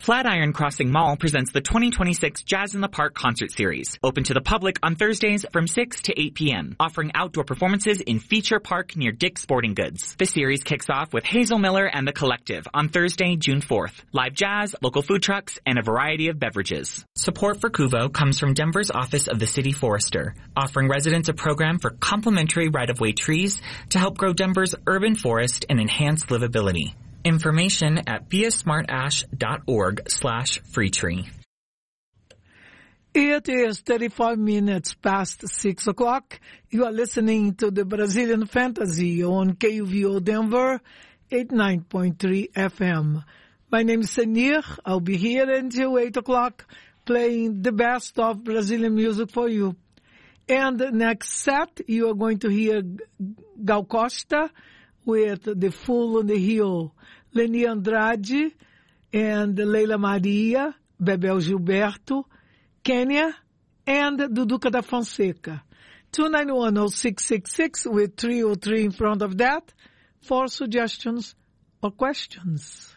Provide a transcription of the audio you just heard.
Flatiron Crossing Mall presents the 2026 Jazz in the Park concert series, open to the public on Thursdays from 6 to 8 p.m., offering outdoor performances in Feature Park near Dick's Sporting Goods. The series kicks off with Hazel Miller and the Collective on Thursday, June 4th. Live jazz, local food trucks, and a variety of beverages. Support for Kuvo comes from Denver's Office of the City Forester, offering residents a program for complimentary right-of-way trees to help grow Denver's urban forest and enhance livability. Information at beasmartash.org/freetree. It is 35 minutes past 6 o'clock. You are listening to the Brazilian Fantasy on KUVO Denver, 89.3 FM. My name is Senir. I'll be here until 8 o'clock playing the best of Brazilian music for you. And the next set, you are going to hear Gal Costa with The Fool on the Hill, Leni Andrade and Leila Maria, Bebel Gilberto, Kenya, and Duduca da Fonseca. 291-0666 with 303 in front of that for suggestions or questions.